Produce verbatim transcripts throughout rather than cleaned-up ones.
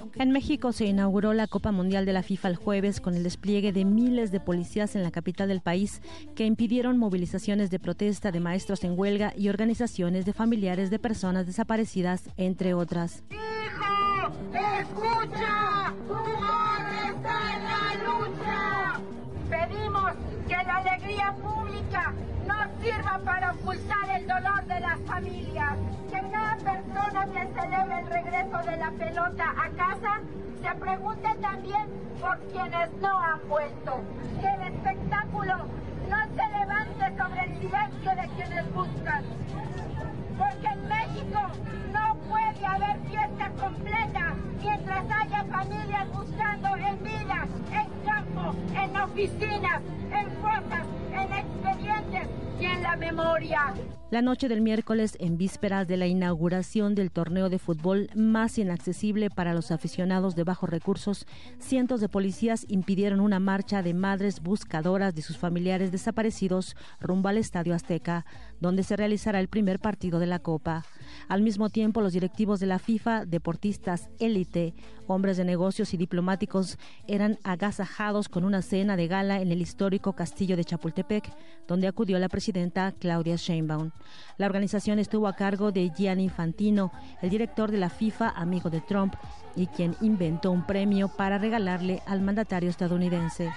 En México se inauguró la Copa Mundial de la FIFA el jueves con el despliegue de miles de policías en la capital del país que impidieron movilizaciones de protesta de maestros en huelga y organizaciones de familiares de personas desaparecidas, entre otras. ¡Hijo! ¡Escucha! ¡Tu madre está en la lucha! Pedimos que la alegría pública no sirva para ocultar el dolor de las familias. Que cada persona que celebre el regreso de la pelota a casa se pregunte también por quienes no han vuelto. Que el espectáculo no se levante sobre el silencio de quienes buscan. Porque en México no puede haber fiesta completa mientras haya familias buscando en vidas, en campo, en oficinas, en fosas, en expedientes y en la memoria. La noche del miércoles, en vísperas de la inauguración del torneo de fútbol más inaccesible para los aficionados de bajos recursos, cientos de policías impidieron una marcha de madres buscadoras de sus familiares desaparecidos rumbo al Estadio Azteca, donde se realizará el primer partido de la Copa. Al mismo tiempo, los directivos de la FIFA, deportistas élite, hombres de negocios y diplomáticos eran agasajados con una cena de gala en el histórico castillo de Chapultepec, donde acudió la presidenta Claudia Sheinbaum. La organización estuvo a cargo de Gianni Infantino, el director de la FIFA, amigo de Trump, y quien inventó un premio para regalarle al mandatario estadounidense.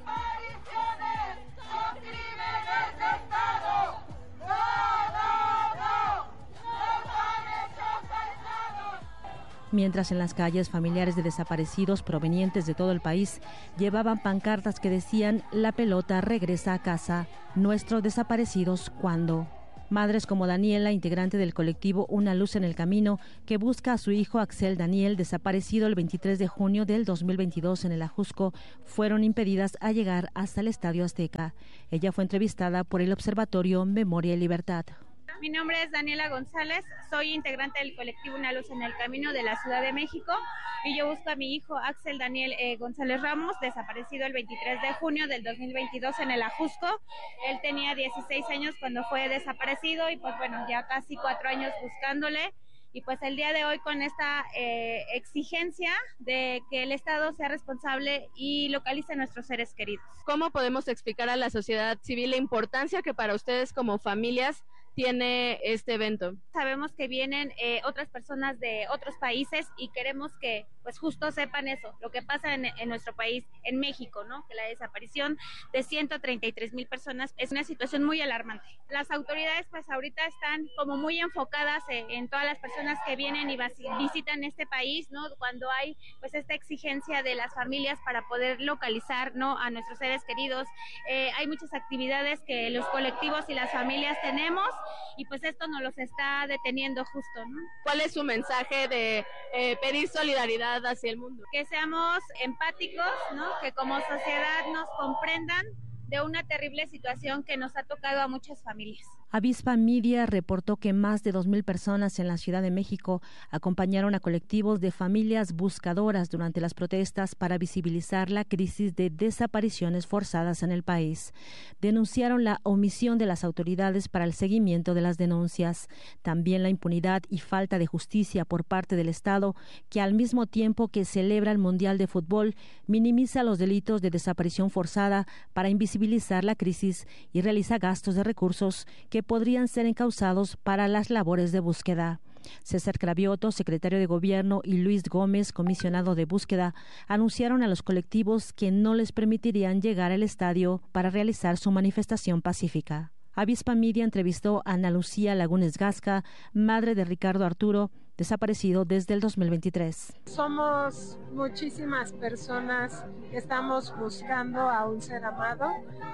Mientras en las calles familiares de desaparecidos provenientes de todo el país llevaban pancartas que decían «La pelota regresa a casa, nuestros desaparecidos, ¿cuándo?». Madres como Daniela, integrante del colectivo Una Luz en el Camino, que busca a su hijo Axel Daniel, desaparecido el veintitrés de junio del dos mil veintidós en el Ajusco, fueron impedidas a llegar hasta el Estadio Azteca. Ella fue entrevistada por el Observatorio Memoria y Libertad. Mi nombre es Daniela González, soy integrante del colectivo Una Luz en el Camino de la Ciudad de México y yo busco a mi hijo Axel Daniel eh, González Ramos, desaparecido el veintitrés de junio del dos mil veintidós en el Ajusco. Él tenía dieciséis años cuando fue desaparecido y pues bueno, ya casi cuatro años buscándole. Y pues el día de hoy con esta eh, exigencia de que el Estado sea responsable y localice a nuestros seres queridos. ¿Cómo podemos explicar a la sociedad civil la importancia que para ustedes como familias tiene este evento? Sabemos que vienen eh, otras personas de otros países y queremos que pues justo sepan eso, lo que pasa en, en nuestro país, en México, ¿no? Que la desaparición de ciento treinta y tres mil personas es una situación muy alarmante. Las autoridades pues ahorita están como muy enfocadas en, en todas las personas que vienen y visitan este país, ¿no? Cuando hay pues esta exigencia de las familias para poder localizar, ¿no? A nuestros seres queridos. Eh, hay muchas actividades que los colectivos y las familias tenemos y pues esto nos los está deteniendo justo, ¿no? ¿Cuál es su mensaje de eh, pedir solidaridad hacia el mundo? Que seamos empáticos, ¿no? Que como sociedad nos comprendan de una terrible situación que nos ha tocado a muchas familias. Avispa Media reportó que más de dos mil personas en la Ciudad de México acompañaron a colectivos de familias buscadoras durante las protestas para visibilizar la crisis de desapariciones forzadas en el país. Denunciaron la omisión de las autoridades para el seguimiento de las denuncias, también la impunidad y falta de justicia por parte del Estado, que al mismo tiempo que celebra el Mundial de Fútbol, minimiza los delitos de desaparición forzada para invisibilizar la crisis y realiza gastos de recursos que que podrían ser encausados para las labores de búsqueda. César Cravioto, secretario de Gobierno, y Luis Gómez, comisionado de búsqueda, anunciaron a los colectivos que no les permitirían llegar al estadio para realizar su manifestación pacífica. Avispa Media entrevistó a Ana Lucía Lagunes Gasca, madre de Ricardo Arturo, desaparecido desde el dos mil veintitrés. Somos muchísimas personas que estamos buscando a un ser amado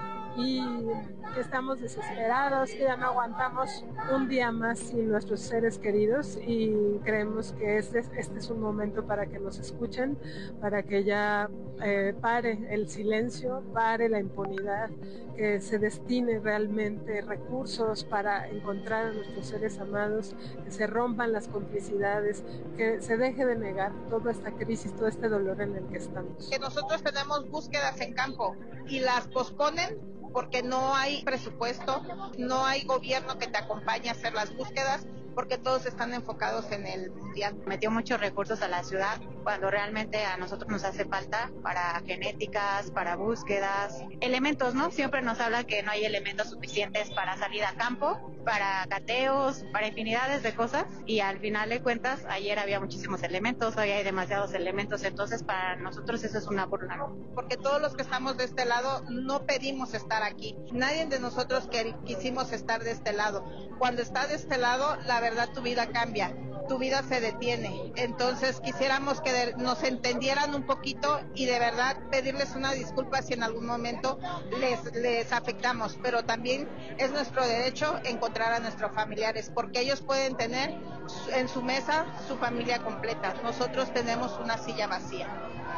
y que estamos desesperados, que ya no aguantamos un día más sin nuestros seres queridos y creemos que este, este es un momento para que nos escuchen, para que ya eh, pare el silencio, pare la impunidad, que se destine realmente recursos para encontrar a nuestros seres amados, que se rompan las complicidades, que se deje de negar toda esta crisis, todo este dolor en el que estamos. Que nosotros tenemos búsquedas en campo y las posponen porque no hay presupuesto, no hay gobierno que te acompañe a hacer las búsquedas porque todos están enfocados en el mundial. Metió muchos recursos a la ciudad cuando realmente a nosotros nos hace falta para genéticas, para búsquedas, elementos, ¿no? Siempre nos hablan que no hay elementos suficientes para salir a campo, para cateos, para infinidades de cosas, y al final de cuentas ayer había muchísimos elementos, hoy hay demasiados elementos, entonces para nosotros eso es una burla. Porque todos los que estamos de este lado no pedimos estar aquí, nadie de nosotros que quisimos estar de este lado. Cuando está de este lado, la verdad tu vida cambia, tu vida se detiene. Entonces quisiéramos que de, nos entendieran un poquito y de verdad pedirles una disculpa si en algún momento les, les afectamos, pero también es nuestro derecho encontrar a nuestros familiares, porque ellos pueden tener en su mesa su familia completa. Nosotros tenemos una silla vacía.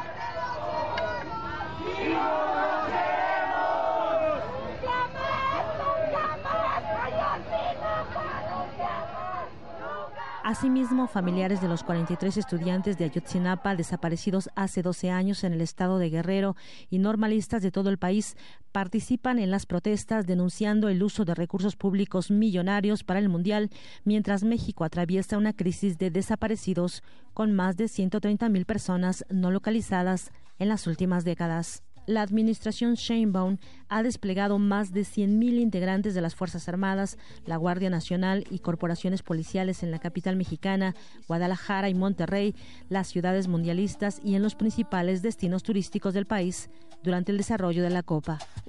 Asimismo, familiares de los cuarenta y tres estudiantes de Ayotzinapa desaparecidos hace doce años en el estado de Guerrero y normalistas de todo el país participan en las protestas denunciando el uso de recursos públicos millonarios para el Mundial, mientras México atraviesa una crisis de desaparecidos con más de ciento treinta mil personas no localizadas en las últimas décadas. La administración Sheinbaum ha desplegado más de cien mil integrantes de las Fuerzas Armadas, la Guardia Nacional y corporaciones policiales en la capital mexicana, Guadalajara y Monterrey, las ciudades mundialistas y en los principales destinos turísticos del país durante el desarrollo de la Copa.